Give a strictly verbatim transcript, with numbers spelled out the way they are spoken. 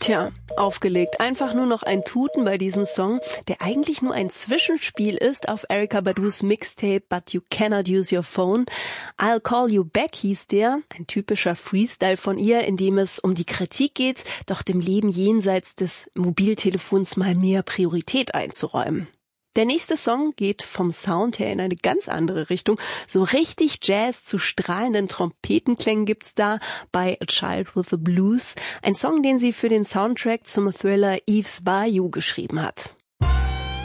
Tja, aufgelegt. Einfach nur noch ein Tuten bei diesem Song, der eigentlich nur ein Zwischenspiel ist auf Erykah Badu's Mixtape But You Cannot Use Your Phone. I'll Call You Back hieß der, ein typischer Freestyle von ihr, in dem es um die Kritik geht, doch dem Leben jenseits des Mobiltelefons mal mehr Priorität einzuräumen. Der nächste Song geht vom Sound her in eine ganz andere Richtung. So richtig Jazz zu strahlenden Trompetenklängen gibt's da bei A Child with the Blues. Ein Song, den sie für den Soundtrack zum Thriller Eve's Bayou geschrieben hat.